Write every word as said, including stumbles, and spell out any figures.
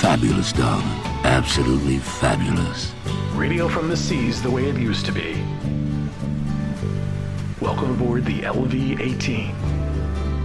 Fabulous, darling. Absolutely fabulous. Radio from the seas the way it used to be. Welcome aboard the L V eighteen.